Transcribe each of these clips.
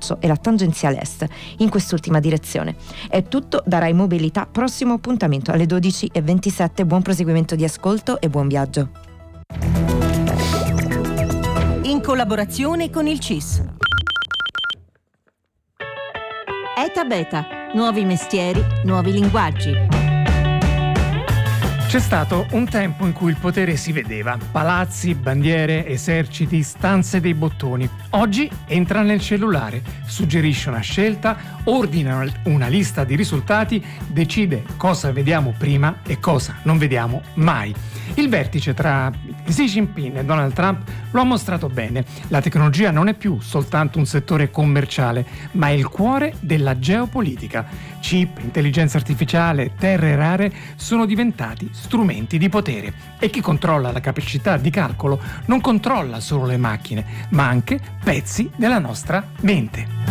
Castellaccio e la tangenziale est in quest'ultima direzione. È tutto da Rai Mobilità, prossimo appuntamento alle 12:27. Buon proseguimento di ascolto e buon viaggio. In collaborazione con il CIS. ETA Beta, nuovi mestieri, nuovi linguaggi. C'è stato un tempo in cui il potere si vedeva: palazzi, bandiere, eserciti, stanze dei bottoni. Oggi entra nel cellulare, suggerisce una scelta, ordina una lista di risultati, decide cosa vediamo prima e cosa non vediamo mai. Il vertice tra Xi Jinping e Donald Trump lo ha mostrato bene. La tecnologia non è più soltanto un settore commerciale, ma è il cuore della geopolitica. Chip, intelligenza artificiale, terre rare sono diventati strumenti di potere, e chi controlla la capacità di calcolo non controlla solo le macchine, ma anche pezzi della nostra mente.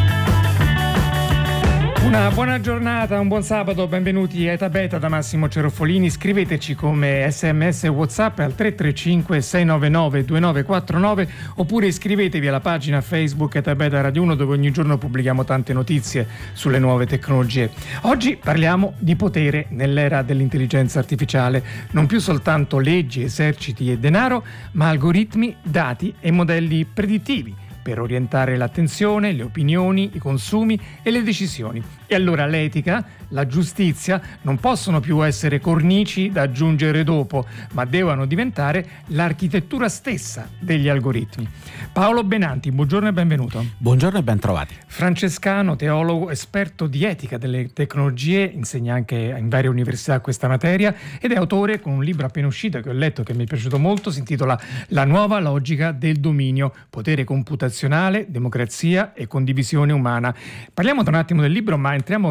Una buona giornata, un buon sabato, benvenuti a ETA Beta da Massimo Cerofolini. Scriveteci come SMS e WhatsApp al 335 699 2949 oppure iscrivetevi alla pagina Facebook ETA Beta Radio 1, dove ogni giorno pubblichiamo tante notizie sulle nuove tecnologie. Oggi parliamo di potere nell'era dell'intelligenza artificiale, non più soltanto leggi, eserciti e denaro, ma algoritmi, dati e modelli predittivi per orientare l'attenzione, le opinioni, i consumi e le decisioni. E allora l'etica, la giustizia non possono più essere cornici da aggiungere dopo, ma devono diventare l'architettura stessa degli algoritmi. Paolo Benanti, buongiorno e benvenuto. Buongiorno e ben trovati. Francescano, teologo, esperto di etica delle tecnologie, insegna anche in varie università questa materia ed è autore con un libro appena uscito che ho letto, che mi è piaciuto molto, si intitola La nuova logica del dominio, potere computazionale, democrazia e condivisione umana. Parliamo da un attimo del libro, ma entriamo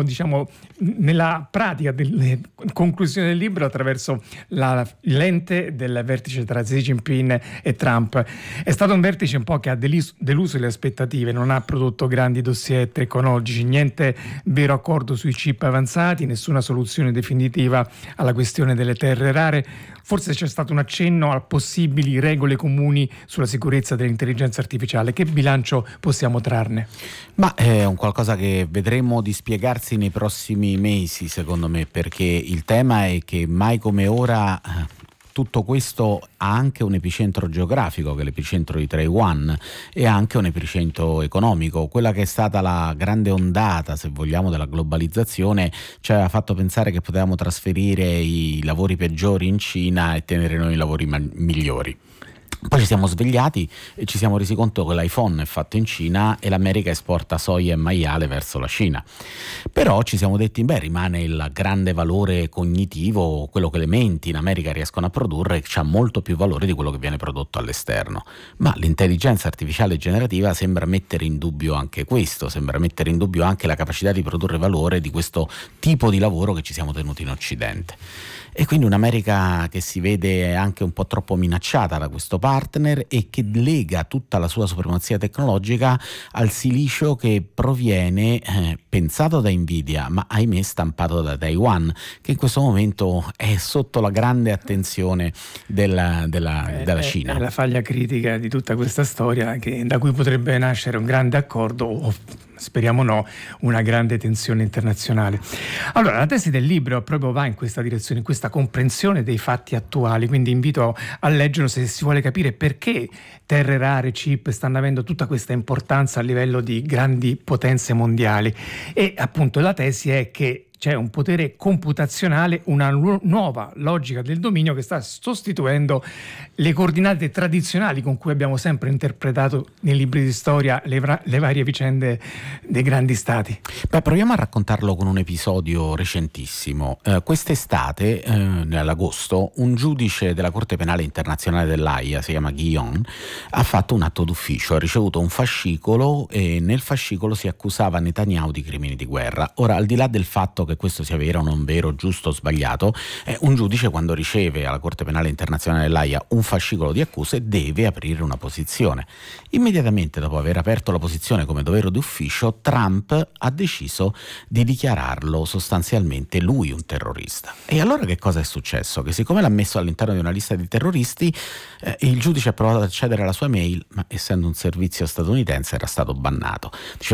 nella pratica delle conclusioni del libro attraverso la lente del vertice tra Xi Jinping e Trump. È stato un vertice un po' che ha deluso le aspettative, non ha prodotto grandi dossier tecnologici, niente vero accordo sui chip avanzati, nessuna soluzione definitiva alla questione delle terre rare. Forse c'è stato un accenno a possibili regole comuni sulla sicurezza dell'intelligenza artificiale. Che bilancio possiamo trarne? Ma è un qualcosa che vedremo di spiegarsi nei prossimi mesi, secondo me, perché il tema è che mai come ora tutto questo ha anche un epicentro geografico, che è l'epicentro di Taiwan, e anche un epicentro economico. Quella che è stata la grande ondata, se vogliamo, della globalizzazione ci aveva fatto pensare che potevamo trasferire i lavori peggiori in Cina e tenere noi i lavori migliori. Poi ci siamo svegliati e ci siamo resi conto che l'iPhone è fatto in Cina e l'America esporta soia e maiale verso la Cina. Però ci siamo detti, rimane il grande valore cognitivo, quello che le menti in America riescono a produrre, che ha molto più valore di quello che viene prodotto all'esterno. Ma l'intelligenza artificiale generativa sembra mettere in dubbio anche questo, sembra mettere in dubbio anche la capacità di produrre valore di questo tipo di lavoro che ci siamo tenuti in Occidente. E quindi un'America che si vede anche un po' troppo minacciata da questo partner e che lega tutta la sua supremazia tecnologica al silicio che proviene, pensato da Nvidia, ma ahimè stampato da Taiwan, che in questo momento è sotto la grande attenzione della Cina. È la faglia critica di tutta questa storia, da cui potrebbe nascere un grande accordo o, speriamo no, una grande tensione internazionale. Allora, la tesi del libro proprio va in questa direzione, in questa comprensione dei fatti attuali, quindi invito a leggerlo se si vuole capire perché terre rare, chip stanno avendo tutta questa importanza a livello di grandi potenze mondiali. E appunto la tesi è che c'è un potere computazionale, una nuova logica del dominio che sta sostituendo le coordinate tradizionali con cui abbiamo sempre interpretato nei libri di storia le varie vicende dei grandi stati. Proviamo a raccontarlo con un episodio recentissimo. Quest'estate, nell'agosto, un giudice della Corte Penale Internazionale dell'Aia, si chiama Guillon, ha fatto un atto d'ufficio, ha ricevuto un fascicolo e nel fascicolo si accusava Netanyahu di crimini di guerra. Ora, al di là del fatto che questo sia vero o non vero, giusto o sbagliato, un giudice quando riceve alla Corte Penale Internazionale dell'Aia un fascicolo di accuse deve aprire una posizione. Immediatamente dopo aver aperto la posizione come dovere d'ufficio, Trump ha deciso di dichiararlo sostanzialmente lui un terrorista. E allora che cosa è successo? Che siccome l'ha messo all'interno di una lista di terroristi, il giudice ha provato ad accedere alla sua mail, ma essendo un servizio statunitense era stato bannato.